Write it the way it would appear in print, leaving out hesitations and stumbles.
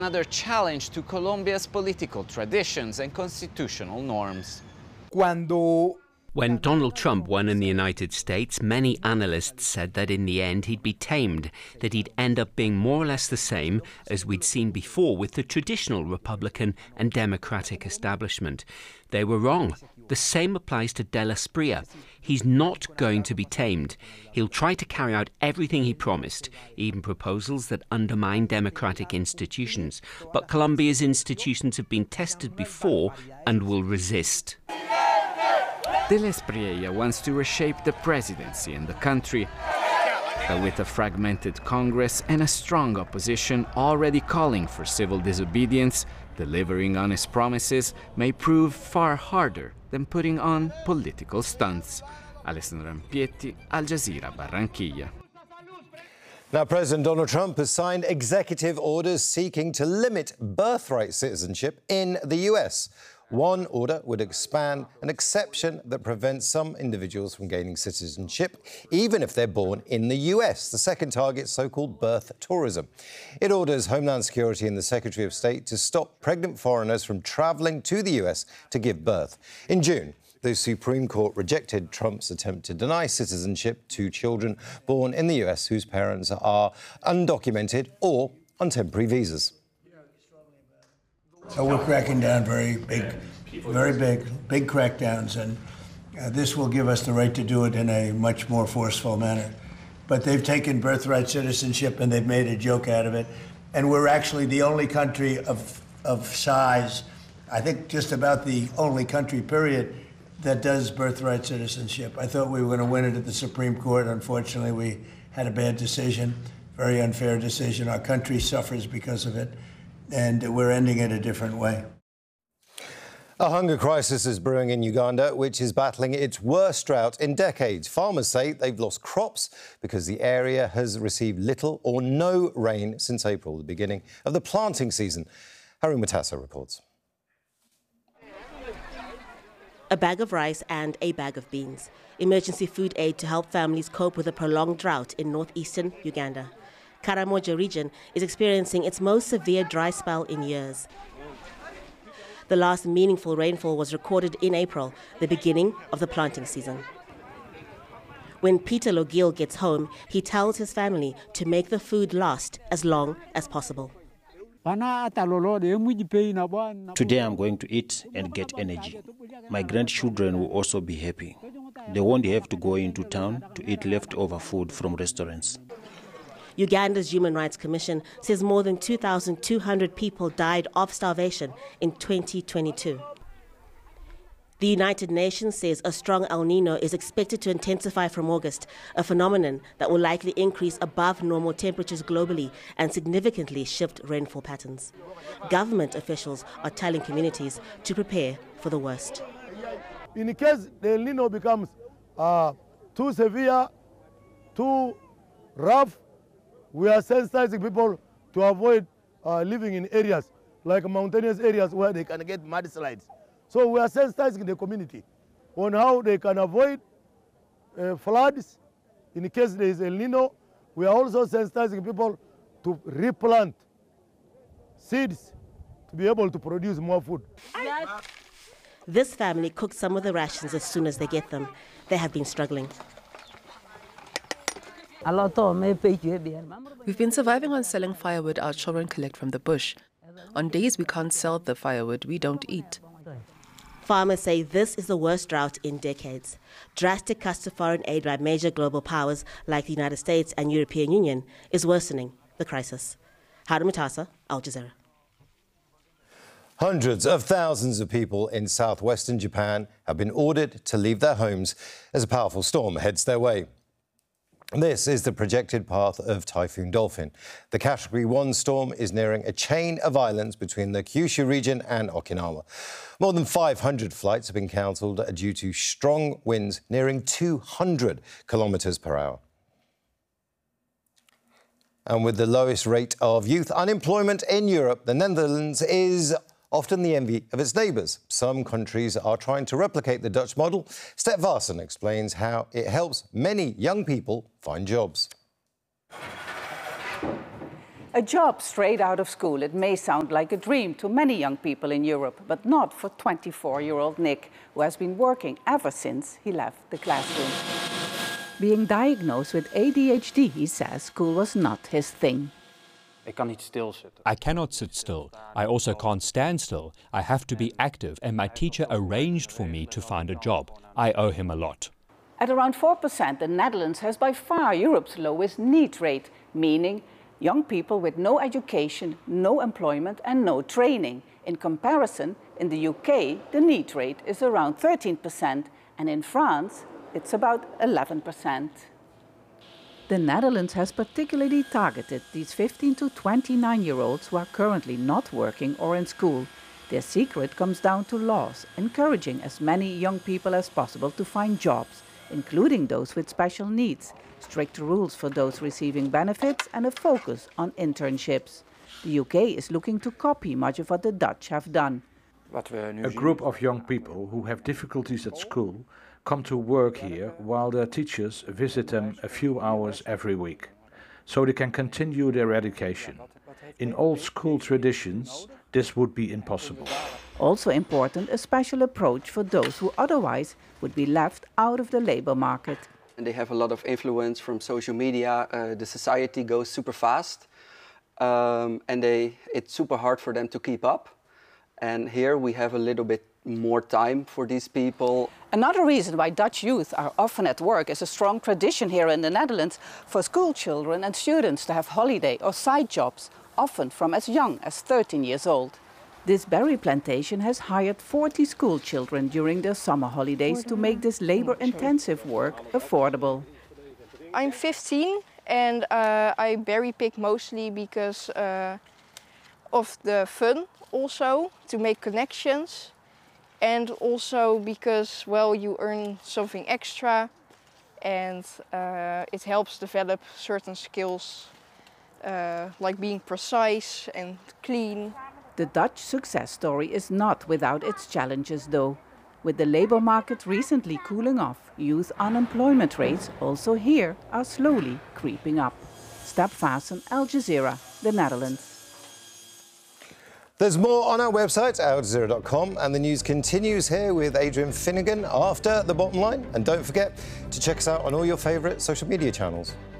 Another challenge to Colombia's political traditions and constitutional norms. When Donald Trump won in the United States, many analysts said that in the end he'd be tamed, that he'd end up being more or less the same as we'd seen before with the traditional Republican and Democratic establishment. They were wrong. The same applies to De la Espriella. He's not going to be tamed. He'll try to carry out everything he promised, even proposals that undermine democratic institutions. But Colombia's institutions have been tested before and will resist. De la Espriella wants to reshape the presidency and the country, but with a fragmented Congress and a strong opposition already calling for civil disobedience, delivering on his promises may prove far harder than putting on political stunts. Alessandro Ampietti, Al Jazeera, Barranquilla. Now, President Donald Trump has signed executive orders seeking to limit birthright citizenship in the US. One order would expand an exception that prevents some individuals from gaining citizenship, even if they're born in the US. The second targets so-called birth tourism. It orders Homeland Security and the Secretary of State to stop pregnant foreigners from travelling to the US to give birth. In June, the Supreme Court rejected Trump's attempt to deny citizenship to children born in the US whose parents are undocumented or on temporary visas. So we're cracking down very big crackdowns, and this will give us the right to do it in a much more forceful manner. But they've taken birthright citizenship and they've made a joke out of it. And we're actually the only country of size, I think just about the only country, period, that does birthright citizenship. I thought we were going to win it at the Supreme Court. Unfortunately, we had a bad decision, very unfair decision. Our country suffers because of it, and we're ending it a different way. A hunger crisis is brewing in Uganda, which is battling its worst drought in decades. Farmers say they've lost crops because the area has received little or no rain since April, the beginning of the planting season. Harun Matassa reports. A bag of rice and a bag of beans. Emergency food aid to help families cope with a prolonged drought in northeastern Uganda. Karamoja region is experiencing its most severe dry spell in years. The last meaningful rainfall was recorded in April, the beginning of the planting season. When Peter Logil gets home, he tells his family to make the food last as long as possible. Today I'm going to eat and get energy. My grandchildren will also be happy. They won't have to go into town to eat leftover food from restaurants. Uganda's Human Rights Commission says more than 2,200 people died of starvation in 2022. The United Nations says a strong El Nino is expected to intensify from August, a phenomenon that will likely increase above normal temperatures globally and significantly shift rainfall patterns. Government officials are telling communities to prepare for the worst. In case the El Nino becomes too severe, too rough, we are sensitizing people to avoid living in areas like mountainous areas where they can get mudslides. So we are sensitizing the community on how they can avoid floods in case there is El Nino. We are also sensitizing people to replant seeds to be able to produce more food. This family cooks some of the rations as soon as they get them. They have been struggling. We've been surviving on selling firewood our children collect from the bush. On days we can't sell the firewood, we don't eat. Farmers say this is the worst drought in decades. Drastic cuts to foreign aid by major global powers like the United States and European Union is worsening the crisis. Harun Matassa, Al Jazeera. Hundreds of thousands of people in southwestern Japan have been ordered to leave their homes as a powerful storm heads their way. This is the projected path of Typhoon Dolphin. The Category 1 storm is nearing a chain of islands between the Kyushu region and Okinawa. More than 500 flights have been cancelled due to strong winds nearing 200 kilometres per hour. And with the lowest rate of youth unemployment in Europe, the Netherlands is often the envy of its neighbours. Some countries are trying to replicate the Dutch model. Step Varsen explains how it helps many young people find jobs. A job straight out of school. It may sound like a dream to many young people in Europe, but not for 24-year-old Nick, who has been working ever since he left the classroom. Being diagnosed with ADHD, he says school was not his thing. I cannot sit still. I also can't stand still. I have to be active, and my teacher arranged for me to find a job. I owe him a lot. At around 4%, the Netherlands has by far Europe's lowest NEET rate, meaning young people with no education, no employment and no training. In comparison, in the UK, the NEET rate is around 13%, and in France, it's about 11%. The Netherlands has particularly targeted these 15 to 29-year-olds who are currently not working or in school. Their secret comes down to laws, encouraging as many young people as possible to find jobs, including those with special needs, strict rules for those receiving benefits and a focus on internships. The UK is looking to copy much of what the Dutch have done. A group of young people who have difficulties at school come to work here while their teachers visit them a few hours every week, so they can continue their education. In old school traditions, this would be impossible. Also important, a special approach for those who otherwise would be left out of the labour market. And they have a lot of influence from social media. The society goes super fast, and it's super hard for them to keep up. And here we have a little bit more time for these people. Another reason why Dutch youth are often at work is a strong tradition here in the Netherlands for school children and students to have holiday or side jobs, often from as young as 13 years old. This berry plantation has hired 40 school children during their summer holidays to make this labor-intensive work affordable. I'm 15 and I berry pick mostly because of the fun also, to make connections, and also because, well, you earn something extra and it helps develop certain skills like being precise and clean. The Dutch success story is not without its challenges though. With the labour market recently cooling off, youth unemployment rates also here are slowly creeping up. Step Vassen, Al Jazeera, the Netherlands. There's more on our website, aljazeera.com, and the news continues here with Adrian Finnegan after The Bottom Line. And don't forget to check us out on all your favourite social media channels.